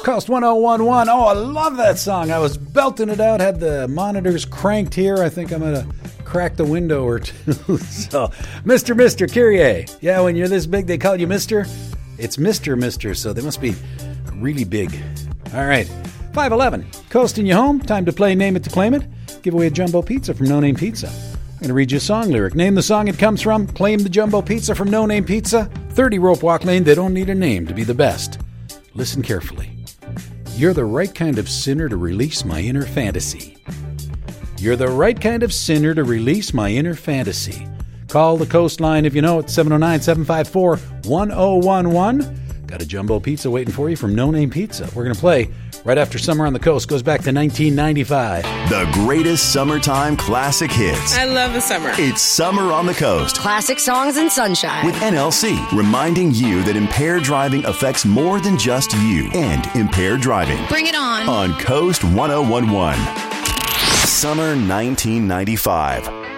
Coast 1011. Oh, I love that song. I was belting it out, had the monitors cranked here. I think I'm going to crack the window or two. So, Mr. Kyrie. Yeah, when you're this big, they call you Mr. It's Mr. So they must be really big. All right. 511. Coasting you home. Time to play Name It to Claim It. Give away a jumbo pizza from No Name Pizza. I'm going to read you a song lyric. Name the song it comes from. Claim the jumbo pizza from No Name Pizza. 30 Rope Walk Lane. They don't need a name to be the best. Listen carefully. You're the right kind of sinner to release my inner fantasy. You're the right kind of sinner to release my inner fantasy. Call the Coastline if you know it. 709-754-1011. Got a jumbo pizza waiting for you from No Name Pizza. We're going to play right after Summer on the Coast. Goes back to 1995. The greatest summertime classic hits. I love the summer. It's Summer on the Coast. Classic songs and sunshine. With NLC, reminding you that impaired driving affects more than just you and impaired driving. Bring it on. On Coast 1011. Summer 1995.